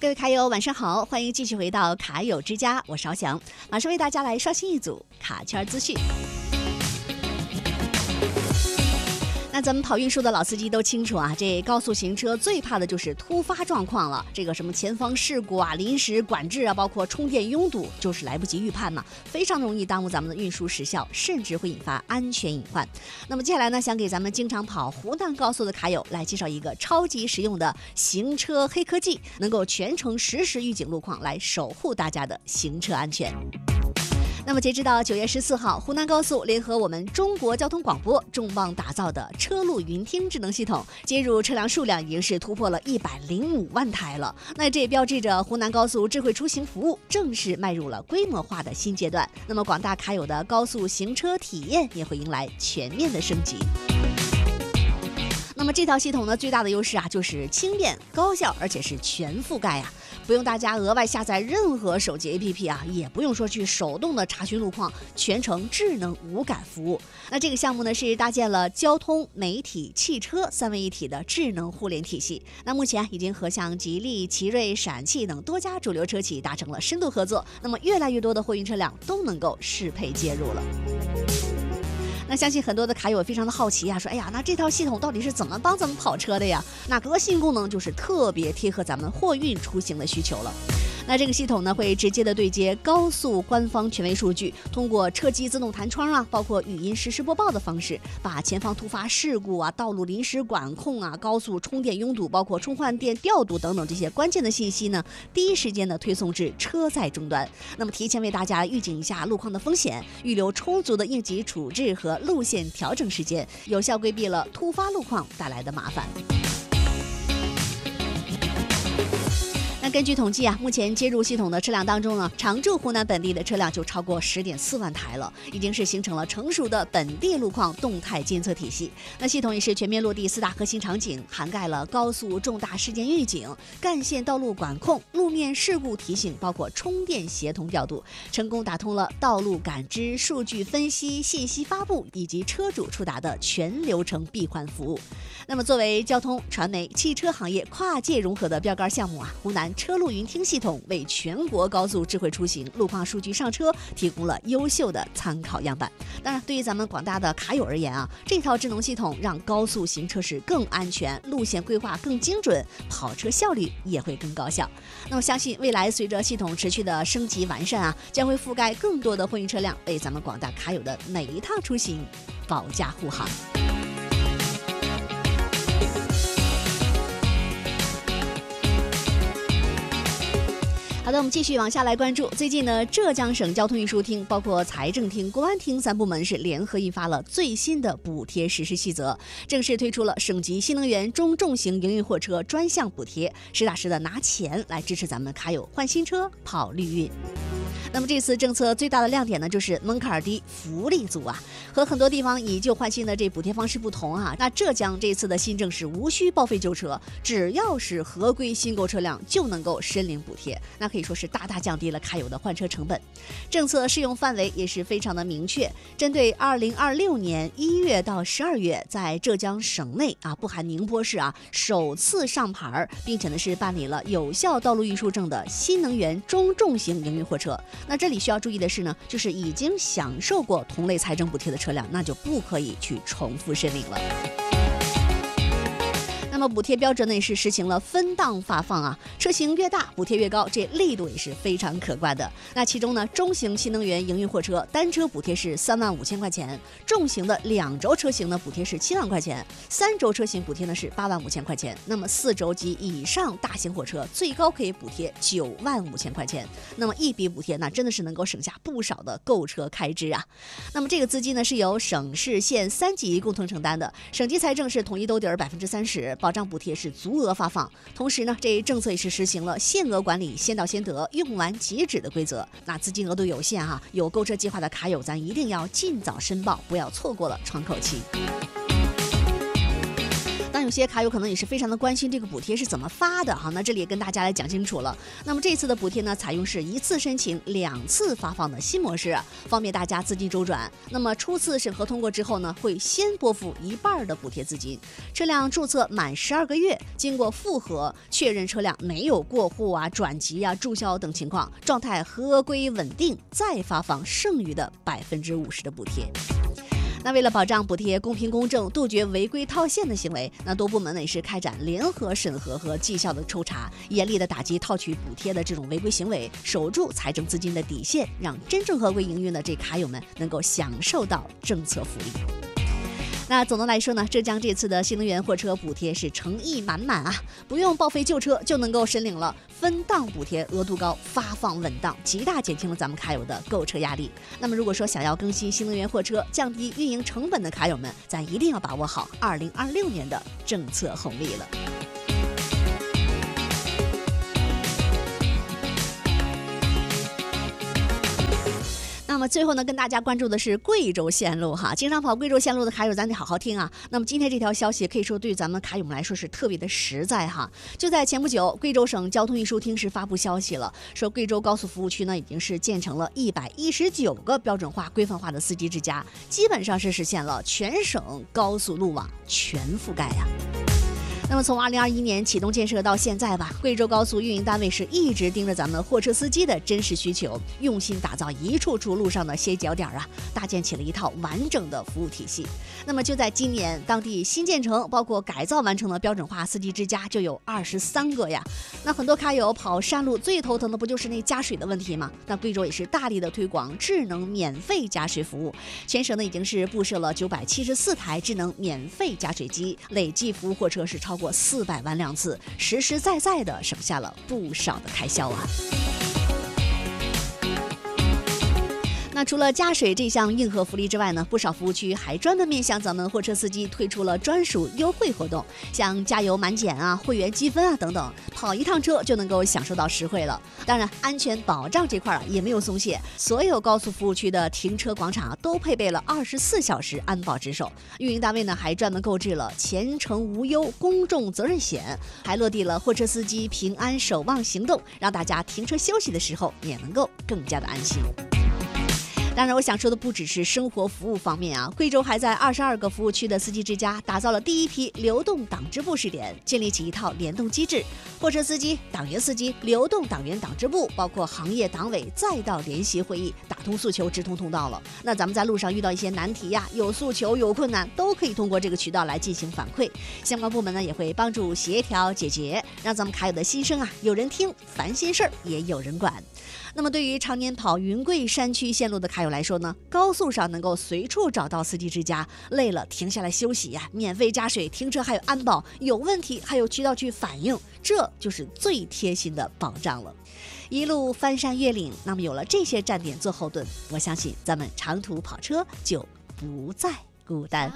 各位卡友晚上好，欢迎继续回到卡友之家，我是小翔，马上为大家来刷新一组卡圈资讯。那咱们跑运输的老司机都清楚啊，这高速行车最怕的就是突发状况了。这个什么前方事故啊、临时管制啊，包括充电拥堵，就是来不及预判嘛，非常容易耽误咱们的运输时效，甚至会引发安全隐患。那么接下来呢，想给咱们经常跑湖南高速的卡友来介绍一个超级实用的行车黑科技，能够全程实时预警路况，来守护大家的行车安全。那么截止到9月14号，湖南高速联合我们中国交通广播重磅打造的车路云听智能系统，接入车辆数量已经是突破了105万台了。那这也标志着湖南高速智慧出行服务正式迈入了规模化的新阶段。那么广大卡友的高速行车体验也会迎来全面的升级。那么这套系统呢，最大的优势啊，就是轻便、高效，而且是全覆盖啊，不用大家额外下载任何手机 APP 啊，也不用说去手动的查询路况，全程智能无感服务。那这个项目呢，是搭建了交通、媒体、汽车3位一体的智能互联体系。那目前已经和像吉利、奇瑞、陕汽等多家主流车企达成了深度合作，那么越来越多的货运车辆都能够适配接入了。那相信很多的卡友非常的好奇啊，说哎呀，那这套系统到底是怎么帮咱们跑车的呀？那核心功能就是特别贴合咱们货运出行的需求了。那这个系统呢，会直接的对接高速官方权威数据，通过车机自动弹窗啊，包括语音实时播报的方式，把前方突发事故啊、道路临时管控啊、高速充电拥堵，包括充换电调度等等这些关键的信息呢，第一时间的推送至车载终端。那么提前为大家预警一下路况的风险，预留充足的应急处置和路线调整时间，有效规避了突发路况带来的麻烦。那根据统计啊，目前接入系统的车辆当中呢，常驻湖南本地的车辆就超过10.4万台了，已经是形成了成熟的本地路况动态监测体系。那系统也是全面落地4大核心场景，涵盖了高速重大事件预警、干线道路管控、路面事故提醒，包括充电协同调度，成功打通了道路感知、数据分析、信息发布以及车主触达的全流程闭环服务。那么作为交通、传媒、汽车行业跨界融合的标杆项目啊，湖南车路云听系统为全国高速智慧出行路况数据上车提供了优秀的参考样板。当然，对于咱们广大的卡友而言啊，这套智能系统让高速行车是更安全，路线规划更精准，跑车效率也会更高效。那么相信未来随着系统持续的升级完善啊，将会覆盖更多的货运车辆，为咱们广大卡友的每一趟出行保驾护航。好的，我们继续往下来关注。最近呢，浙江省交通运输厅、包括财政厅、公安厅3部门是联合印发了最新的补贴实施细则，正式推出了省级新能源中重型营运货车专项补贴，实打实的拿钱来支持咱们卡友换新车、跑绿运。那么这次政策最大的亮点呢，就是门槛低、福利足啊。和很多地方以旧换新的这补贴方式不同啊，那浙江这次的新政是无需报废旧车，只要是合规新购车辆就能够申领补贴，那可以说是大大降低了卡友的换车成本。政策适用范围也是非常的明确，针对2026年1月到12月在浙江省内啊，不含宁波市啊，首次上牌，并且呢是办理了有效道路运输证的新能源中重型营运货车。那这里需要注意的是呢，就是已经享受过同类财政补贴的车辆，那就不可以去重复申领了。那么补贴标准呢也是实行了分档发放啊，车型越大补贴越高，这力度也是非常可观的。那其中呢，中型新能源营运货车单车补贴是35000块钱，重型的2轴车型呢补贴是7万块钱，3轴车型补贴呢是85000块钱。那么4轴及以上大型货车最高可以补贴95000块钱。那么一笔补贴那真的是能够省下不少的购车开支啊。那么这个资金呢是由省市县3级共同承担的，省级财政是统一兜底30%，保障补贴是足额发放。同时呢，这政策也是实行了限额管理、先到先得、用完即止的规则。那资金额度有限啊，有购车计划的卡友，咱一定要尽早申报，不要错过了窗口期。当有些卡友可能也是非常的关心这个补贴是怎么发的哈，那这里也跟大家来讲清楚了。那么这次的补贴呢，采用是一次申请2次发放的新模式，方便大家资金周转。那么初次审核通过之后呢，会先拨付1半的补贴资金，车辆注册满12个月，经过复核确认车辆没有过户啊、转籍啊、注销等情况，状态合规稳定，再发放剩余的50%的补贴。那为了保障补贴公平公正，杜绝违规套现的行为，那多部门呢也是开展联合审核和绩效的抽查，严厉的打击套取补贴的这种违规行为，守住财政资金的底线，让真正合规营运的这卡友们能够享受到政策福利。那总的来说呢，浙江这次的新能源货车补贴是诚意满满啊，不用报废旧车就能够申领了，分档补贴额度高，发放稳当，极大减轻了咱们卡友的购车压力。那么如果说想要更新新能源货车，降低运营成本的卡友们，咱一定要把握好2026年的政策红利了。那么最后呢，跟大家关注的是贵州线路哈，经常跑贵州线路的卡友咱得好好听啊。那么今天这条消息可以说对咱们卡友们来说是特别的实在哈。就在前不久，贵州省交通运输厅是发布消息了，说贵州高速服务区呢已经是建成了119个标准化规范化的司机之家，基本上是实现了全省高速路网全覆盖呀。那么从2021年启动建设到现在吧，贵州高速运营单位是一直盯着咱们货车司机的真实需求，用心打造一处处路上的歇脚点啊，搭建起了一套完整的服务体系。那么就在今年，当地新建成包括改造完成的标准化司机之家就有23个呀。那很多卡友跑山路最头疼的不就是那加水的问题吗？那贵州也是大力的推广智能免费加水服务，全省呢已经是布设了974台智能免费加水机，累计服务货车是超过400万辆次，实实在在的省下了不少的开销啊。那除了加水这项硬核福利之外呢，不少服务区还专门面向咱们货车司机推出了专属优惠活动，像加油满减啊、会员积分啊等等，跑一趟车就能够享受到实惠了。当然，安全保障这块也没有松懈，所有高速服务区的停车广场都配备了24小时安保值守。运营单位呢还专门购置了前程无忧公众责任险，还落地了货车司机平安守望行动，让大家停车休息的时候也能够更加的安心。当然，我想说的不只是生活服务方面啊，贵州还在22个服务区的司机之家打造了第一批流动党支部试点，建立起一套联动机制，货车司机、党员司机、流动党员党支部，包括行业党委再到联席会议，打通诉求，直通通道了。那咱们在路上遇到一些难题呀，有诉求有困难，都可以通过这个渠道来进行反馈，相关部门呢也会帮助协调解决，让咱们卡友的心声啊有人听，烦心事儿也有人管。那么对于常年跑云贵山区线路的卡友来说呢，高速上能够随处找到司机之家，累了停下来休息呀，免费加水，停车还有安保，有问题还有渠道去反映，这就是最贴心的保障了。一路翻山越岭，那么有了这些站点做后盾，我相信咱们长途跑车就不再孤单。